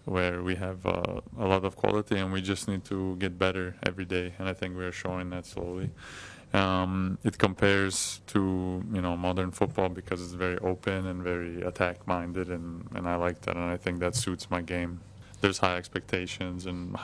where we have a lot of quality and we just need to get better every day. And I think we're showing that slowly. It compares to modern football because it's very open and very attack minded, and I like that, and I think that suits my game. There's high expectations and